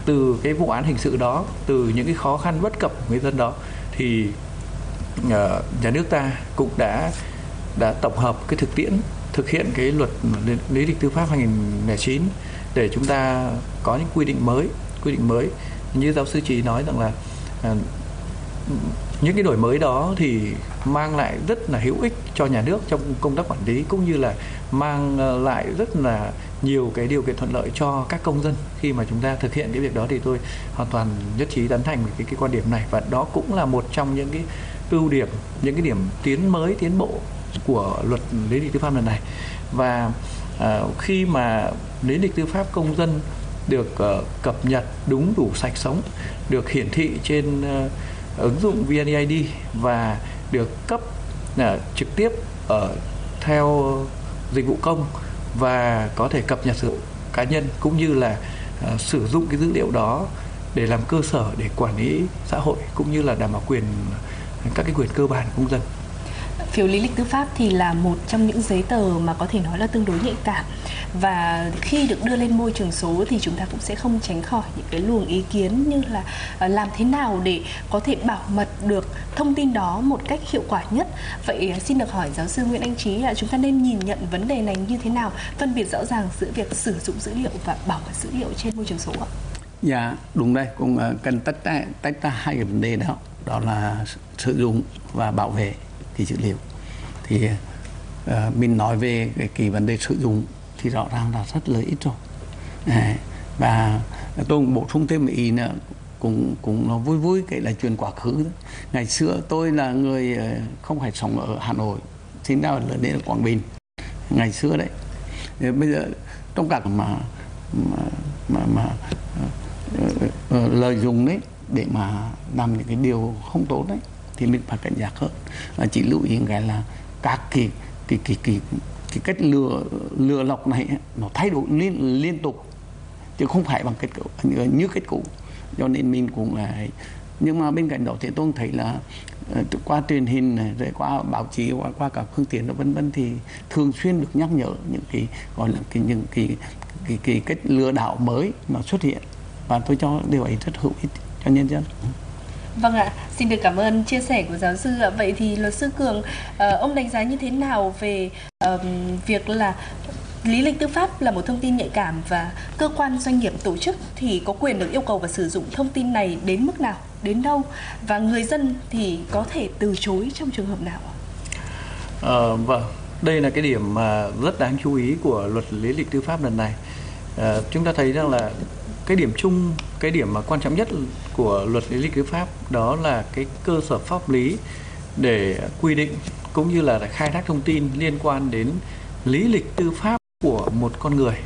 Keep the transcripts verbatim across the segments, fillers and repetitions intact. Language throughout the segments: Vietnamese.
từ cái vụ án hình sự đó, từ những cái khó khăn bất cập của người dân đó, thì uh, nhà nước ta cũng đã đã tổng hợp cái thực tiễn thực hiện cái luật lý lịch tư pháp hai nghìn không trăm lẻ chín để chúng ta có những quy định mới, quy định mới như giáo sư Trí nói rằng là uh, những cái đổi mới đó thì mang lại rất là hữu ích cho nhà nước trong công tác quản lý, cũng như là mang lại rất là nhiều cái điều kiện thuận lợi cho các công dân khi mà chúng ta thực hiện cái việc đó. Thì tôi hoàn toàn nhất trí tán thành cái cái quan điểm này, và đó cũng là một trong những cái ưu điểm, những cái điểm tiến mới, tiến bộ của luật lý lịch tư pháp lần này. Và uh, khi mà lý lịch tư pháp công dân được uh, cập nhật đúng đủ sạch sống, được hiển thị trên uh, ứng dụng vê en e i đê và được cấp uh, trực tiếp ở theo dịch vụ công, và có thể cập nhật sử dụng cá nhân cũng như là uh, sử dụng cái dữ liệu đó để làm cơ sở để quản lý xã hội, cũng như là đảm bảo quyền, các cái quyền cơ bản của công dân. Phiếu lý lịch tư pháp thì là một trong những giấy tờ mà có thể nói là tương đối nhạy cảm, và khi được đưa lên môi trường số thì chúng ta cũng sẽ không tránh khỏi những cái luồng ý kiến như là làm thế nào để có thể bảo mật được thông tin đó một cách hiệu quả nhất. Vậy xin được hỏi giáo sư Nguyễn Anh Trí là chúng ta nên nhìn nhận vấn đề này như thế nào, phân biệt rõ ràng giữa việc sử dụng dữ liệu và bảo mật dữ liệu trên môi trường số ạ? Dạ, đúng đây, cũng cần tách tách ra hai cái vấn đề đó, đó là sử dụng và bảo vệ cái dữ liệu. Thì uh, mình nói về cái, cái vấn đề sử dụng thì rõ ràng là rất lợi ích rồi. À, và tôi cũng bổ sung thêm một ý nữa, cũng cũng nó vui vui cái là chuyện quá khứ đó. Ngày xưa tôi là người uh, không phải sống ở Hà Nội, sinh ra lớn lên ở Quảng Bình ngày xưa đấy. Thì bây giờ trong các mà mà mà, mà uh, uh, lợi dụng đấy để mà làm những cái điều không tốt đấy, thì mình phải cảnh giác hơn. À, chỉ lưu ý cái là các cái cái cái cái, cái cách lừa lừa lọc này nó thay đổi liên liên tục, chứ không phải bằng cách như, như cách cũ, cho nên mình cũng là. Nhưng mà bên cạnh đó thì tôi thấy là uh, qua truyền hình này, rồi qua báo chí, qua qua các phương tiện đó vân vân, thì thường xuyên được nhắc nhở những cái gọi là cái những cái cái, cái cách lừa đảo mới nó xuất hiện, và tôi cho điều ấy rất hữu ích cho nhân dân. Vâng ạ, xin được cảm ơn chia sẻ của giáo sư ạ. Vậy thì luật sư Cường, uh, ông đánh giá như thế nào về uh, việc là lý lịch tư pháp là một thông tin nhạy cảm, và cơ quan, doanh nghiệp, tổ chức thì có quyền được yêu cầu và sử dụng thông tin này đến mức nào, đến đâu, và người dân thì có thể từ chối trong trường hợp nào ạ? Uh, vâng, đây là cái điểm mà rất đáng chú ý của luật lý lịch tư pháp lần này. Uh, chúng ta thấy rằng là cái điểm chung, cái điểm mà quan trọng nhất của luật lý lịch tư pháp đó là cái cơ sở pháp lý để quy định cũng như là khai thác thông tin liên quan đến lý lịch tư pháp của một con người,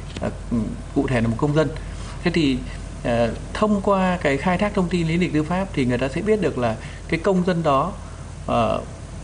cụ thể là một công dân. Thế thì thông qua cái khai thác thông tin lý lịch tư pháp thì người ta sẽ biết được là cái công dân đó uh,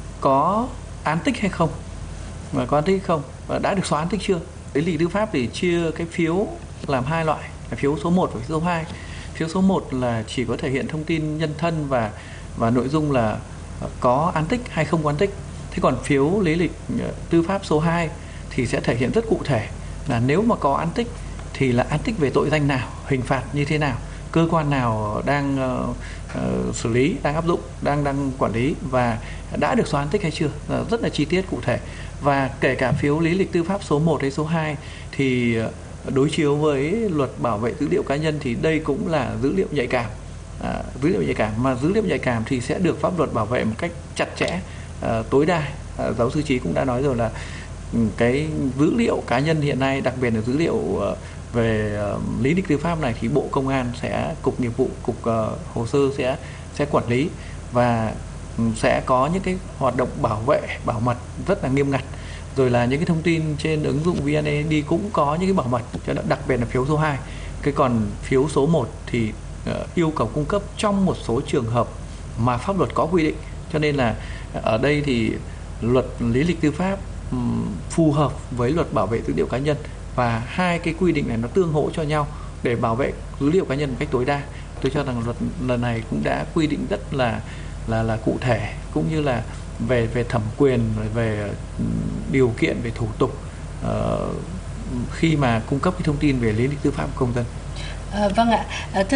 có án tích hay không, và có án tích hay không, và đã được xóa án tích chưa. Lý lịch tư pháp thì chia cái phiếu làm hai loại, phiếu số một và phiếu số hai. Phiếu số một là chỉ có thể hiện thông tin nhân thân và và nội dung là có án tích hay không có án tích. Thế còn phiếu lý lịch tư pháp số hai thì sẽ thể hiện rất cụ thể là nếu mà có án tích thì là án tích về tội danh nào, hình phạt như thế nào, cơ quan nào đang uh, uh, xử lý, đang áp dụng, đang đang quản lý, và đã được xóa án tích hay chưa, uh, rất là chi tiết cụ thể. Và kể cả phiếu lý lịch tư pháp số một hay số hai thì uh, đối chiếu với luật bảo vệ dữ liệu cá nhân thì đây cũng là dữ liệu nhạy cảm, à, dữ liệu nhạy cảm mà dữ liệu nhạy cảm thì sẽ được pháp luật bảo vệ một cách chặt chẽ, à, tối đa. À, giáo sư Trí cũng đã nói rồi là cái dữ liệu cá nhân hiện nay, đặc biệt là dữ liệu uh, về uh, lý lịch tư pháp này, thì Bộ Công an sẽ, cục nghiệp vụ, cục uh, hồ sơ sẽ sẽ quản lý, và um, sẽ có những cái hoạt động bảo vệ, bảo mật rất là nghiêm ngặt. Rồi là những cái thông tin trên ứng dụng vê en e i đê cũng có những cái bảo mật, cho đặc biệt là phiếu số hai. Cái còn phiếu số một thì uh, yêu cầu cung cấp trong một số trường hợp mà pháp luật có quy định. Cho nên là ở đây thì luật lý lịch tư pháp um, phù hợp với luật bảo vệ dữ liệu cá nhân, và hai cái quy định này nó tương hỗ cho nhau để bảo vệ dữ liệu cá nhân một cách tối đa. Tôi cho rằng luật lần này cũng đã quy định rất là là là cụ thể, cũng như là về về thẩm quyền, về điều kiện, về thủ tục uh, khi mà cung cấp cái thông tin về lý lịch tư pháp của công dân. À, vâng ạ. À, thưa